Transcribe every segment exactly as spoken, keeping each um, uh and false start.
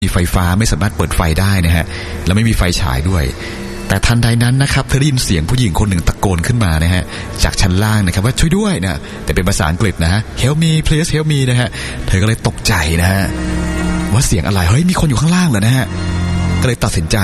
มีไฟฟ้าไม่สามารถเปิดไฟได้นะฮะแล้วไม่มีไฟฉายด้วยแต่ทันใดนั้นนะครับเธอได้ยินเสียงผู้หญิงคนหนึ่งตะโกนขึ้นมานะฮะจากชั้นล่างนะครับว่าช่วยด้วยนะแต่เป็นภาษาอังกฤษนะฮะ help me please help me นะฮะเธอก็เลยตกใจนะฮะว่าเสียงอะไรเฮ้ยมีคนอยู่ข้างล่างเหรอนะฮะก็เลยตัดสินใจ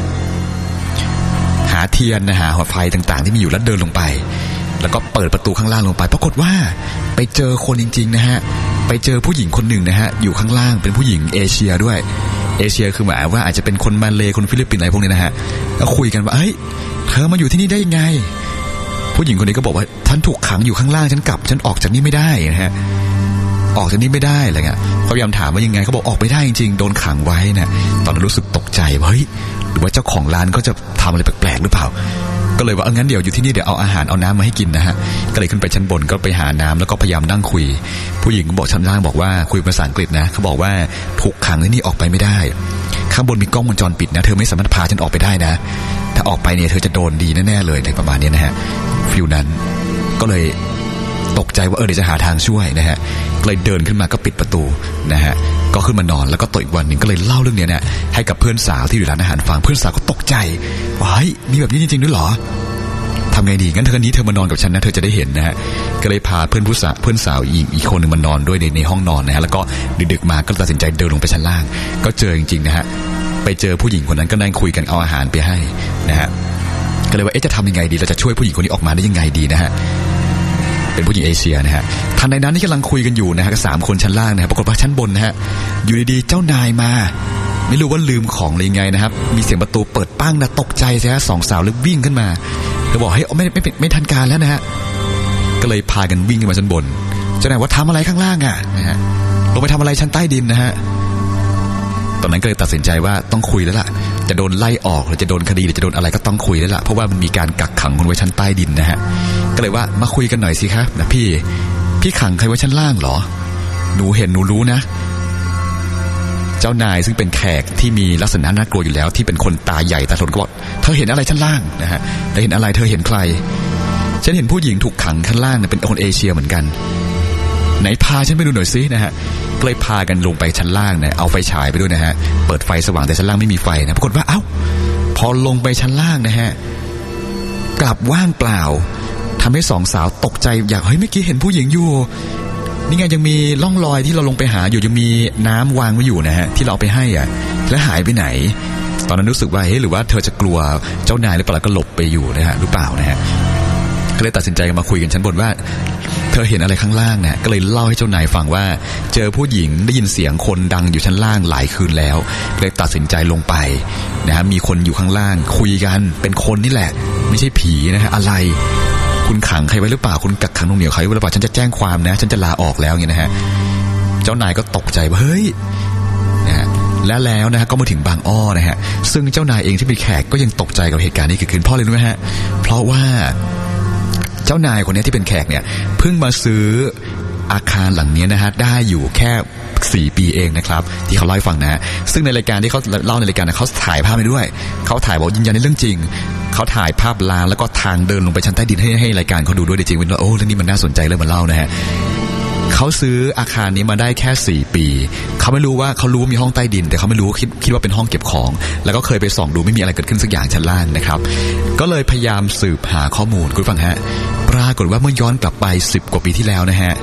หาเทียนนะฮะหัวไฟต่างๆที่มีอยู่แล้วเดินลงไปแล้วก็เปิดประตูข้างล่างลงไปปรากฏว่าไปเจอคนจริงๆนะฮะไปเจอผู้หญิงคนหนึ่งนะฮะอยู่ข้างล่างเป็นผู้หญิงเอเชียด้วยเอเชียคือหมายว่าอาจจะเป็นคนมาเลย์คนฟิลิปปินส์อะไรพวกนี้นะฮะแล้วคุยกันว่าเฮ้ยเธอมาอยู่ที่นี่ได้ยังไงผู้หญิงคนนี้ก็บอกว่าฉันถูกขังอยู่ข้างล่างฉันกลับฉันออกจากนี่ไม่ได้นะฮะออกจากนี่ไม่ได้อะไรเงี้ยเขาพยายามถามว่ายังไงเขาบอกออกไม่ได้จริงๆโดนขังไว้นะตอนนั้นรู้สึกตกใจว่าเฮ้ยหรือว่าเจ้าของร้านก็จะทำอะไรแปลกๆหรือเปล่าก็เลยว่าเอองั้นเดี๋ยวอยู่ที่นี่เดี๋ยวเอาอาหารเอาน้ำมาให้กินนะฮะก็เลยขึ้นไปชั้นบนก็ไปหาน้ำแล้วก็พยายามนั่งคุยผู้หญิงบอกชั้นล่างบอกว่าคุยภาษาอังกฤษนะเขาบอกว่าถูกขังที่นี่ออกไปไม่ได้ข้างบนมีกล้องวงจรปิดนะเธอไม่สามารถพาฉันออกไปได้นะถ้าออกไปเนี่ยเธอจะโดนดีแน่ๆเลยในประมาณนี้นะฮะฟิลนั้นก็เลยตกใจว่าเออเดี๋ยวจะหาทางช่วยนะฮะก็เลยเดินขึ้นมาก็ปิดประตูนะฮะก็ขึ้นมานอนแล้วก็ต่ออีกวันหนึ่งก็เลยเล่าเรื่องนี้เนี่ยให้กับเพื่อนสาวที่อยู่ร้านอาหารฟังเพื่อนสาวก็ตกใจว่าเฮ้ยมีแบบนี้จริงๆด้วยเหรอทำไงดีงั้นเธอนี้เธอมานอนกับฉันนะเธอจะได้เห็นนะฮะก็เลยพาเพื่อนผู้สาวเพื่อนสาวอีกอีกคนหนึ่งมานอนด้วยในในห้องนอนนะฮะแล้วก็ดึกๆมาก็ตัดสินใจเดินลงไปชั้นล่างก็เจอจริงๆนะฮะไปเจอผู้หญิงคนนั้นก็นั่งคุยกันเอาอาหารไปให้นะฮะก็เลยว่าเอ๊ะจะทำยังไงดีเราจะช่วยผู้หญิงคนนี้ออกมาได้ยังไงดีนะฮะเป็นผู้หญิงเอเชียนะฮะทันใดนั้นที่กำลังคุยกันอยู่นะฮะก็สามคนชั้นล่างนะฮะปรากฏว่าชั้นบนนะฮะอยู่ดีๆเจ้านายมาไม่รู้ว่าลืมของหรือยังไงนะครับมีเสียงประตูเปิดปั้งนะตกใจซะสองสาวเลยวิ่งขึ้นมาเธอบอกเฮ้ยไม่ไม่ไม่ทันการแล้วนะฮะก็เลยพากันวิ่งขึ้นมาชั้นบนเจ้านายว่าทำอะไรข้างล่างอ่ะนะฮะลงไปทำอะไรชั้นใต้ดินนะฮะตอนนั้นก็เลยตัดสินใจว่าต้องคุยแล้วล่ะจะโดนไล่ออกหรือจะโดนคดีหรือจะโดนอะไรก็ต้องคุยแล้วล่ะเพราะว่ามันมีการกักขังคนไว้ชั้นใต้ดินนะฮะก็เลยว่ามาคุยกันหน่อยสิครับนะพี่พี่ขังใครไว้ชั้นล่างเหรอหนูเห็นหนูรู้นะเจ้านายซึ่งเป็นแขกที่มีลักษณะน่ากลัวอยู่แล้วที่เป็นคนตาใหญ่ตาโตก็บอกเธอเห็นอะไรชั้นล่างนะฮะเธอเห็นอะไรเธอเห็นใครฉันเห็นผู้หญิงถูกขังชั้นล่างเนี่ยเป็นคนเอเชียเหมือนกันไหนพาฉันไปดูหน่อยสินะฮะก็เลยพากันลงไปชั้นล่างเนี่ยเอาไฟฉายไปด้วยนะฮะเปิดไฟสว่างแต่ชั้นล่างไม่มีไฟนะปรากฏว่าเอ้าพอลงไปชั้นล่างนะฮะกลับว่างเปล่าทำให้สองสาวตกใจอยากเฮ้ยเมื่อกี้เห็นผู้หญิงอยู่นี่ไงยังมีร่องรอยที่เราลงไปหาอยู่ยังมีน้ำวางไว้อยู่นะฮะที่เราเอาไปให้อ่ะแล้วหายไปไหนตอนนั้นรู้สึกว่าเฮ้ยหรือว่าเธอจะกลัวเจ้านายหรือเปล่าก็หลบไปอยู่นะฮะหรือเปล่านะฮะก็เลยตัดสินใจกันมาคุยกันชั้นบนว่าเธอเห็นอะไรข้างล่างเนี่ยก็เลยเล่าให้เจ้านายฟังว่าเจอผู้หญิงได้ยินเสียงคนดังอยู่ชั้นล่างหลายคืนแล้วเลยตัดสินใจลงไปนะฮะมีคนอยู่ข้างล่างคุยกันเป็นคนนี่แหละไม่ใช่ผีนะฮะอะไรคุณขังใครไว้หรือเปล่าคุณกักขังหน่วงเหนี่ยวใครไว้หรือเปล่าฉันจะแจ้งความนะฉันจะลาออกแล้วอย่างนี้นะฮะเจ้านายก็ตกใจว่าเฮ้ยนะฮะแล้วแล้วนะฮะก็มาถึงบางอ้อนะฮะซึ่งเจ้านายเองที่เป็นแขกก็ยังตกใจกับเหตุการณ์นี้เกิดขึ้นเพราะอะไรรู้ไหมฮะเพราะว่าเจ้านายคนนี้ที่เป็นแขกเนี่ยเพิ่งมาซื้ออาคารหลังนี้นะฮะได้อยู่แค่สี่ปีเองนะครับที่เขาเล่าให้ฟังนะฮะซึ่งในรายการที่เขาเล่าในรายการนะเขาถ่ายภาพไปด้วยเขาถ่ายบอกยืนยันในเรื่องจริงเขาถ่ายภาพลานแล้วก็ทางเดินลงไปชั้นใต้ดินให้ให้รายการเขาดูด้วยจริงๆว่าโอ้เรื่องนี้มันน่าสนใจเรื่องมันเล่านะฮะเขาซื้ออาคารนี้มาได้แค่สี่ปีเขาไม่รู้ว่าเขารู้ว่ามีห้องใต้ดินแต่เขาไม่รู้คิดคิดว่าเป็นห้องเก็บของแล้วก็เคยไปส่องดูไม่มีอะไรเกิดขึ้นสักอย่างชั้นล่างนะครับก็เลยพยายามสืบหาข้อมูลคุณฟังฮะปรากฏว่าเมื่อย้อนกลับไปสิบกว่าปีที่แล้วนะฮะ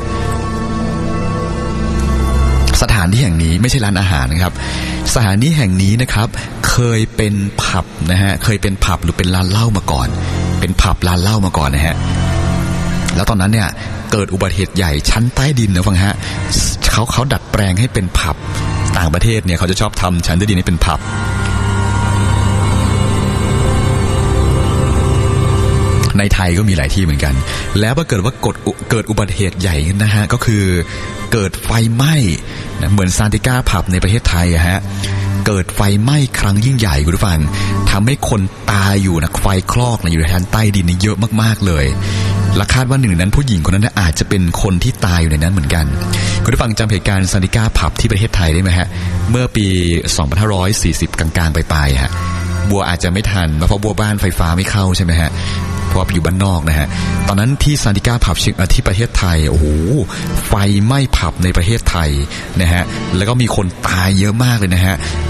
สถานที่แห่งนี้ไม่ใช่ร้านอาหารนะครับสถานที่แห่งนี้นะครับเคยเป็นผับนะฮะเคยเป็นผับหรือเป็นร้านเหล้ามาก่อนเป็นผับร้านเหล้ามาก่อนนะฮะแล้วตอนนั้นเนี่ยเกิดอุบัติเหตุใหญ่ชั้นใต้ดินนะฟังฮะเขาเขาดัดแปลงให้เป็นผับต่างประเทศเนี่ยเขาจะชอบทำชั้นใต้ดินให้เป็นผับในไทยก็มีหลายที่เหมือนกันแล้วก็เกิดว่าเกิดเกิดอุบัติเหตุใหญ่นะฮะก็คือเกิดไฟไหม้นะเหมือนซานติก้าผับในประเทศไทยอะฮะเกิดไฟไหม้ครั้งยิ่งใหญ่คุณผู้ฟังทำให้คนตายอยู่นะไฟคลอกนะอยู่ในชั้นใต้ดินนี่เยอะมากๆเลยและคาดว่าหนึ่งในนั้นผู้หญิงคนนั้นอาจจะเป็นคนที่ตายอยู่ในนั้นเหมือนกันคุณผู้ฟังจำเหตุการณ์ซานติก้าผับที่ประเทศไทยได้ไหมฮะเมื่อปีสองพันห้าร้อยสี่สิบกลางๆปลายๆฮะบัวอาจจะไม่ทันเพราะบัวบ้านไฟฟ้าไม่เข้าใช่ไหมฮะเพราะว่าอยู่บ้านนอกนะฮะตอนนั้นที่ซานติก้าผับเชียงที่ประเทศไทยโอ้โหไฟไหม้ผับในประเทศไทยนะฮะแล้วก็มีคนตายเยอะมากเลยนะฮะ